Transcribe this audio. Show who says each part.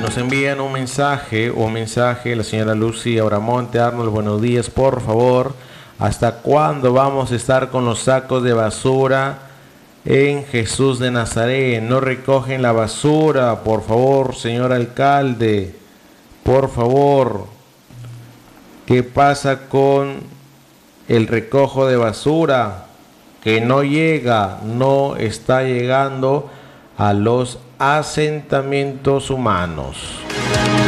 Speaker 1: nos envían un mensaje, la señora Lucy Abramonte. Arnold, buenos días, por favor. ¿Hasta cuándo vamos a estar con los sacos de basura en Jesús de Nazaret? No recogen la basura, por favor, señor alcalde, por favor. ¿Qué pasa con el recojo de basura? Que no llega, no está llegando a los asentamientos humanos.